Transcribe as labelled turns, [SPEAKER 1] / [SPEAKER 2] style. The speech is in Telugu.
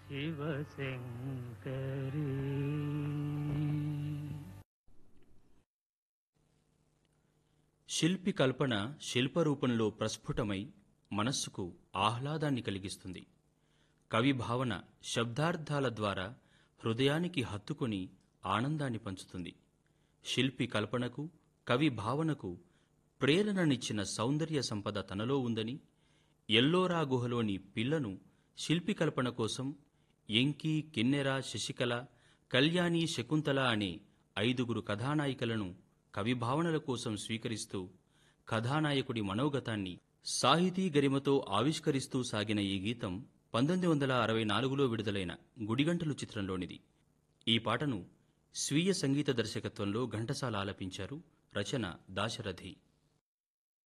[SPEAKER 1] శివశంకరీ.
[SPEAKER 2] శిల్పి కల్పన శిల్పరూపంలో ప్రస్ఫుటమై మనస్సుకు ఆహ్లాదాన్ని కలిగిస్తుంది. కవి భావన శబ్దార్థాల ద్వారా హృదయానికి హత్తుకొని ఆనందాన్ని పంచుతుంది. శిల్పి కల్పనకు, కవి భావనకు ప్రేరణనిచ్చిన సౌందర్య సంపద తనలో ఉందని, ఎల్లోరా గుహలోని పిల్లను శిల్పి కల్పన కోసం ఎంకి, కిన్నెర, శశికళ, కళ్యాణి, శకుంతల అనే 5 కథానాయికలను కవి భావనల కోసం స్వీకరిస్తూ కథానాయకుడి మనోగతాన్ని సాహితీ గరిమతో ఆవిష్కరిస్తూ సాగిన ఈ గీతం 1964లో విడుదలైన గుడిగంటలు చిత్రంలోనిది. ఈ పాటను స్వీయ సంగీత దర్శకత్వంలో ఘంటసాల ఆలపించారు. రచన దాశరథి.